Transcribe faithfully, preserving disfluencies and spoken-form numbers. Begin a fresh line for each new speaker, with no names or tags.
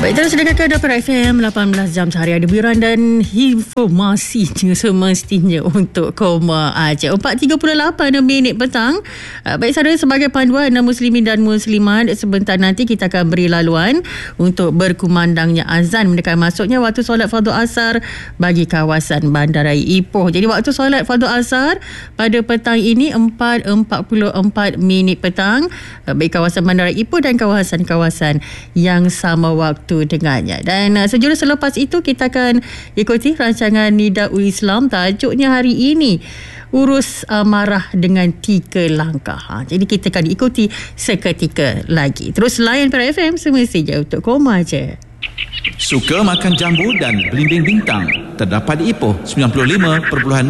Baik, terus dengarkan Dapur F M lapan belas jam sehari, ada hiburan dan informasinya semestinya untuk Koma Aceh. empat tiga puluh lapan minit petang. Baik, saudara, sebagai panduan muslimin dan muslimat, sebentar nanti kita akan beri laluan untuk berkumandangnya azan mendekat masuknya waktu solat fardu asar bagi kawasan Bandaraya Ipoh. Jadi waktu solat fardu asar pada petang ini empat empat puluh empat minit petang bagi kawasan Bandaraya Ipoh dan kawasan-kawasan yang sama waktu dengannya. Dan uh, sejurus selepas itu kita akan ikuti rancangan Nidaul Islam, tajuknya hari ini urus amarah dengan tiga langkah. Ha, jadi kita akan ikuti seketika lagi. Terus layan Para F M semestinya untuk Koma Aceh.
Suka makan jambu dan belimbing bintang? Terdapat di Ipoh sembilan puluh lima perpuluhan